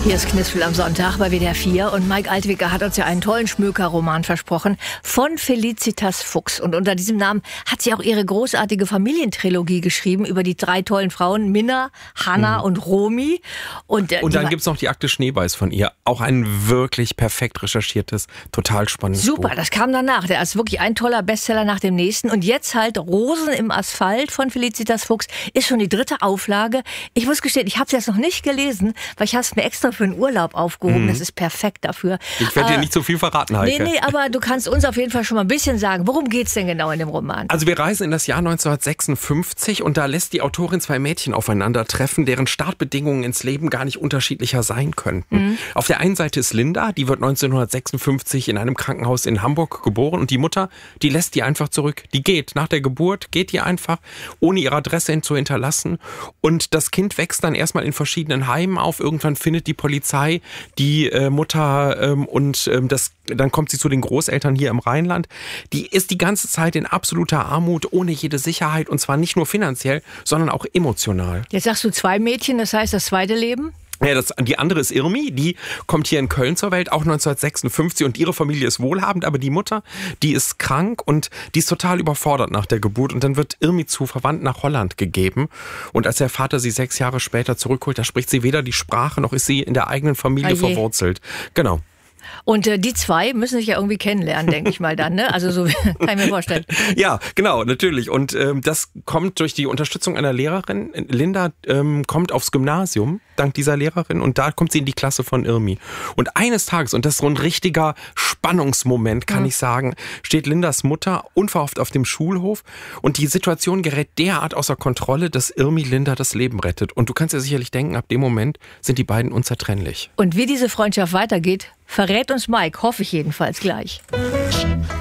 Hier ist Knistfel am Sonntag bei WDR 4 und Mike Altwicker hat uns ja einen tollen Schmöker-Roman versprochen von Felicitas Fuchs. Und unter diesem Namen hat sie auch ihre großartige Familientrilogie geschrieben über die 3 tollen Frauen, Minna, Hanna und Romy. Und dann gibt's noch die Akte Schneebeiß von ihr. Auch ein wirklich perfekt recherchiertes, total spannendes Buch. Super, das kam danach. Der ist wirklich ein toller Bestseller nach dem nächsten. Und jetzt halt Rosen im Asphalt von Felicitas Fuchs ist schon die 3. Auflage. Ich muss gestehen, ich habe es jetzt noch nicht gelesen, weil ich habe es mir extra für einen Urlaub aufgehoben. Das ist perfekt dafür. Ich werde dir nicht so viel verraten, Heike. Nee, aber du kannst uns auf jeden Fall schon mal ein bisschen sagen, worum geht's denn genau in dem Roman? Also wir reisen in das Jahr 1956 und da lässt die Autorin 2 Mädchen aufeinandertreffen, deren Startbedingungen ins Leben gar nicht unterschiedlicher sein könnten. Auf der einen Seite ist Linda, die wird 1956 in einem Krankenhaus in Hamburg geboren und die Mutter, die lässt die einfach zurück. Die geht nach der Geburt, geht die einfach, ohne ihre Adresse zu hinterlassen und das Kind wächst dann erstmal in verschiedenen Heimen auf. Irgendwann findet die Polizei die Mutter dann kommt sie zu den Großeltern hier im Rheinland. Die ist die ganze Zeit in absoluter Armut, ohne jede Sicherheit und zwar nicht nur finanziell, sondern auch emotional. Jetzt sagst du 2 Mädchen, das heißt das zweite Leben? Ja, die andere ist Irmi, die kommt hier in Köln zur Welt, auch 1956 und ihre Familie ist wohlhabend, aber die Mutter, die ist krank und die ist total überfordert nach der Geburt und dann wird Irmi zu Verwandten nach Holland gegeben und als der Vater sie 6 Jahre später zurückholt, da spricht sie weder die Sprache noch ist sie in der eigenen Familie verwurzelt. Genau. Und die 2 müssen sich ja irgendwie kennenlernen, denke ich mal dann, ne? Also so kann ich mir vorstellen. Ja, genau, natürlich. Und das kommt durch die Unterstützung einer Lehrerin. Linda kommt aufs Gymnasium dank dieser Lehrerin und da kommt sie in die Klasse von Irmi. Und eines Tages, und das ist so ein richtiger Spannungsmoment, kann ich sagen, steht Lindas Mutter unverhofft auf dem Schulhof und die Situation gerät derart außer Kontrolle, dass Irmi Linda das Leben rettet. Und du kannst dir sicherlich denken, ab dem Moment sind die beiden unzertrennlich. Und wie diese Freundschaft weitergeht, verrät uns Mike, hoffe ich jedenfalls gleich.